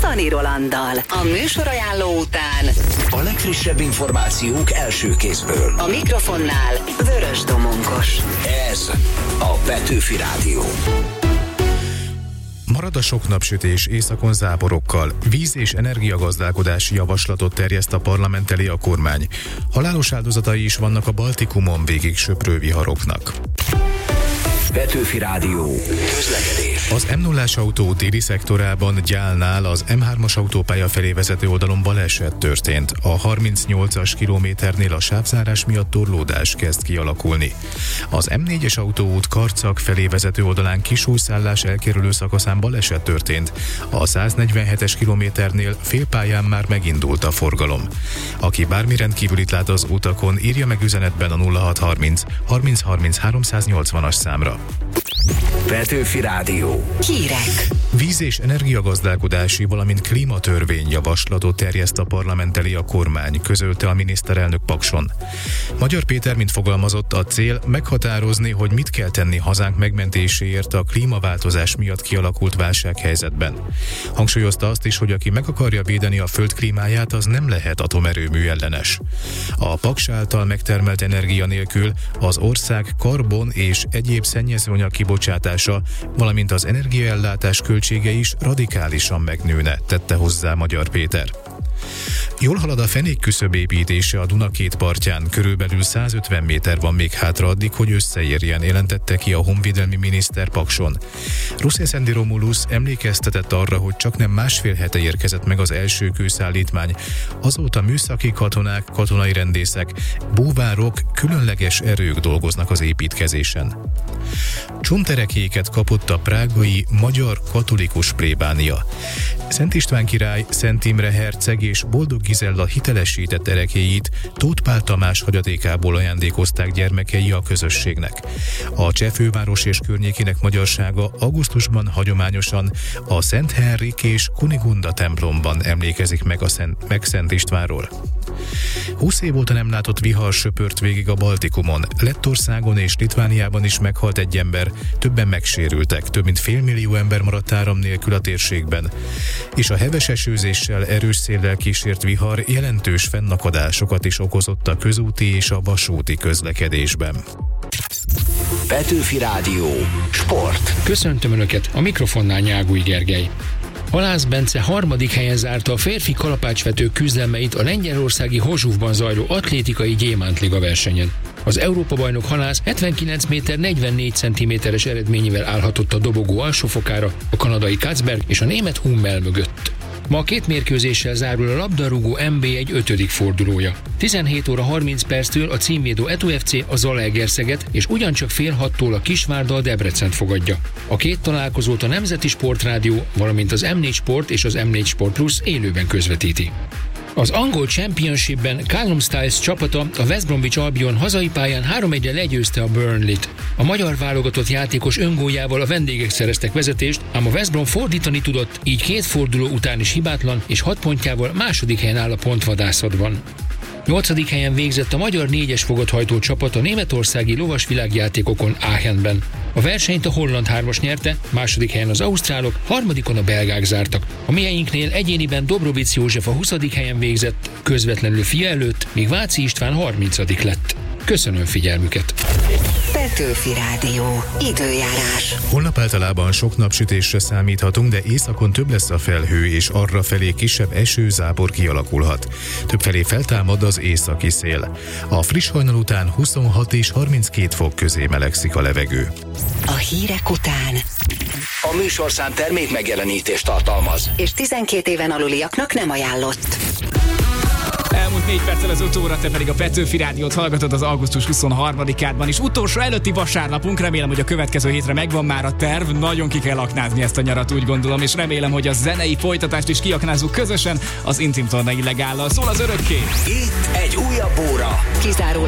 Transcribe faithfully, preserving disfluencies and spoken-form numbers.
Czoller Rolanddal. A műsorajánló után a legfrissebb információk első kézből. A mikrofonnál Vörös Domongos. Ez a Petőfi Rádió. Marad a sok napsütés, északon záporokkal. Víz- és energiagazdálkodási javaslatot terjeszt a parlament elé a kormány. Halálos áldozatai is vannak a Baltikumon végig söprő viharoknak. Petőfi Rádió. Közlekedés. Az em nullás autó déli szektorában Gyálnál az em hármas autópálya felé vezető oldalon baleset történt. A harmincnyolcas kilométernél a sávzárás miatt torlódás kezd kialakulni. Az em négyes autóút Karcag felé vezető oldalán Kisújszállás elkerülő szakaszán baleset történt. A száznegyvenhetes kilométernél félpályán már megindult a forgalom. Aki bármi rendkívülit lát az utakon, írja meg üzenetben a nulla hatszázharminc harminc harminc háromszáznyolcvanas számra. Petőfi Rádió. Hírek. Víz- és energiagazdálkodási, valamint klímatörvény javaslatot terjeszt a parlament elé a kormány, közölte a miniszterelnök Pakson. Magyar Péter, mint fogalmazott, a cél meghatározni, hogy mit kell tenni hazánk megmentéséért a klímaváltozás miatt kialakult válsághelyzetben. Hangsúlyozta azt is, hogy aki meg akarja védeni a föld klímáját, az nem lehet atomerőmű ellenes. A Paks által megtermelt energia nélkül az ország karbon és egyéb szennyezőanyag kibocsátása, valamint az energiaellátás költsége is radikálisan megnőne, tette hozzá Magyar Péter. Jól halad a fenékküszöb építése a Duna két partján, körülbelül százötven méter van még hátra addig, hogy összeérjen, jelentette ki a honvédelmi miniszter Pakson. Ruseszendi Romulus emlékeztetett arra, hogy csaknem másfél hete érkezett meg az első kőszállítmány. Azóta műszaki katonák, katonai rendészek, búvárok, különleges erők dolgoznak az építkezésen. Csonterekéket kapott a prágai Magyar Katolikus Plébánia. Szent István király, Szent Imre herceg és Boldog Gizella hitelesített erekéit Tóth Pál Tamás hagyatékából ajándékozták gyermekei a közösségnek. A cseh főváros és környékének magyarsága augusztusban hagyományosan a Szent Henrik és Kunigunda templomban emlékezik meg, a Szent, meg Szent Istvánról. húsz év óta nem látott vihar söpört végig a Baltikumon. Lettországon és Litvániában is meghalt egy ember, többen megsérültek, több mint félmillió ember maradt áram nélkül a térségben. És a heves esőzéssel, erős széllel kísért vihar jelentős fennakadásokat is okozott a közúti és a vasúti közlekedésben. Petőfi Rádió. Sport. Köszöntöm Önöket, a mikrofonnál Nyágúj Gergely. Halász Bence harmadik helyen zárta a férfi kalapácsvetők küzdelmeit a lengyelországi Hozsúvban zajló atlétikai gyémántliga versenyen. Az Európa-bajnok Halász hetvenkilenc méter negyvennégy centiméteres eredményével állhatott a dobogó alsófokára, a kanadai Katzberg és a német Hummel mögött. Ma a két mérkőzéssel zárul a labdarúgó en bé egy ötödik fordulója. tizenhét óra harminc perctől a címvédő e té ef cé a Zalaegerszeget, és ugyancsak fél hattól a Kisvárda a Debrecent fogadja. A két találkozót a Nemzeti Sportrádió, valamint az em négy Sport és az em négy Sport Plus élőben közvetíti. Az angol Championshipben Callum Styles csapata, a West Bromwich Albion hazai pályán három egyre legyőzte a Burnley-t. A magyar válogatott játékos öngóljával a vendégek szereztek vezetést, ám a West Brom fordítani tudott, így két forduló után is hibátlan, és hat pontjával második helyen áll a pontvadászatban. Nyolcadik helyen végzett a magyar négyes fogathajtó csapat a németországi lovas világjátékokon Aachenben. A versenyt a holland hármas nyerte, második helyen az ausztrálok, harmadikon a belgák zártak. A mieinknél egyéniben Dobrovic József a huszadik helyen végzett, közvetlenül fia előtt, míg Váci István harmincadik lett. Köszönöm figyelmüket! Petőfi Rádió. Időjárás. Holnap általában sok napsütésre számíthatunk, de északon több lesz a felhő, és arrafelé kisebb eső-zápor kialakulhat. Többfelé feltámad az északi szél. A friss hajnal után huszonhat és harminckét fok közé melegszik a levegő. A hírek után A műsorszám termék megjelenítést tartalmaz, és tizenkét éven aluliaknak nem ajánlott. Elmúlt négy perccel az öt óra, te pedig a Petőfi Rádiót hallgatod az augusztus huszonharmadikában is. Utolsó előtti vasárnapunk, remélem, hogy a következő hétre megvan már a terv. Nagyon ki kell aknázni ezt a nyarat, úgy gondolom, és remélem, hogy a zenei folytatást is kiaknázzuk közösen az Intim Torna Illegállal. Szól az örökké! itt egy újabb óra. Kizárólag